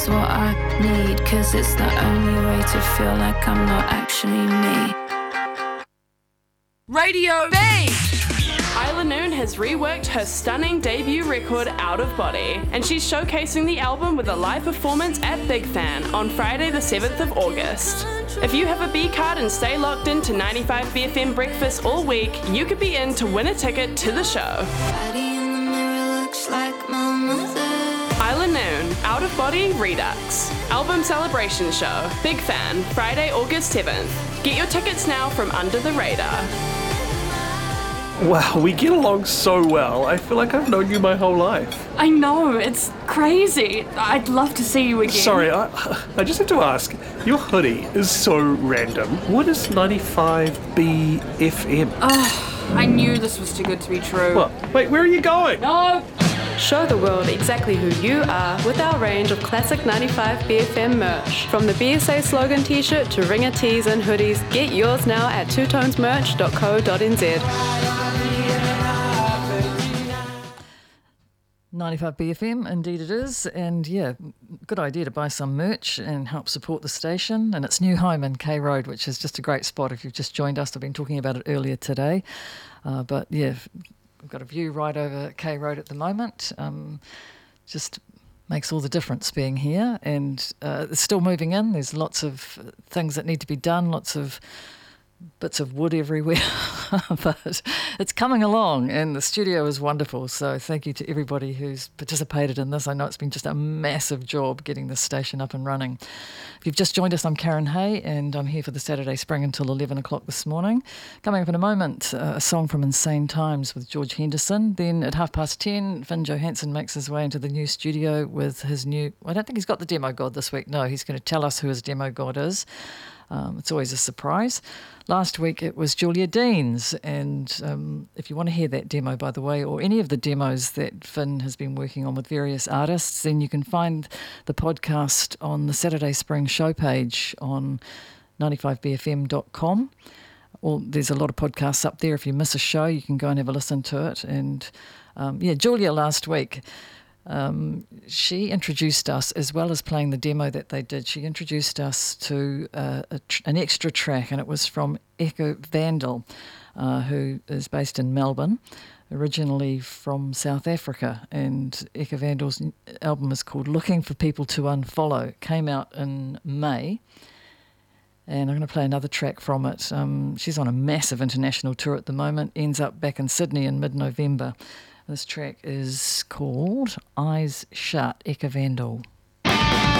what I need, 'cause it's the only way to feel like I'm not actually me. Radio B! Isla Noon has reworked her stunning debut record Out of Body, and she's showcasing the album with a live performance at Big Fan on Friday the 7th of August. If you have a B card and stay locked into 95BFM Breakfast all week, you could be in to win a ticket to the show. Body in the mirror looks like my mother. Isla Noon, Out of Body Redux. Album celebration show, Big Fan, Friday, August 7th. Get your tickets now from Under the Radar. Wow, we get along so well. I feel like I've known you my whole life. I know, it's crazy. I'd love to see you again. Sorry, I just have to ask. Your hoodie is so random. What is 95BFM? I knew this was too good to be true. What? Wait, where are you going? No! Show the world exactly who you are with our range of classic 95BFM merch. From the BSA slogan t-shirt to ringer tees and hoodies, get yours now at twotonesmerch.co.nz. 95BFM, indeed it is, and yeah, good idea to buy some merch and help support the station, and its new home in K Road, which is just a great spot if you've just joined us. I've been talking about it earlier today, but yeah, we've got a view right over K Road at the moment. Just makes all the difference being here, and it's still moving in. There's lots of things that need to be done, lots of bits of wood everywhere, but it's coming along, and the studio is wonderful. So thank you to everybody who's participated in this. I know it's been just a massive job getting this station up and running. If you've just joined us, I'm Karen Hay, and I'm here for the Saturday Spring until 11 o'clock this morning. Coming up in a moment, a song from Insane Times with George Henderson. Then at 10:30, Finn Johansson makes his way into the new studio with his new, I don't think he's got the demo god this week. No, he's going to tell us who his demo god is. It's always a surprise. Last week it was Julia Deans, and if you want to hear that demo, by the way, or any of the demos that Finn has been working on with various artists, then you can find the podcast on the Saturday Spring show page on 95bfm.com. There's a lot of podcasts up there. If you miss a show, you can go and have a listen to it. And Julia last week, she introduced us, as well as playing the demo that they did, she introduced us to an extra track, and it was from Echo Vandal, who is based in Melbourne, originally from South Africa. And Echo Vandal's album is called Looking for People to Unfollow. It came out in May, and I'm going to play another track from it. She's on a massive international tour at the moment, ends up back in Sydney in mid-November. This track is called Eyes Shut, Echo Vandal.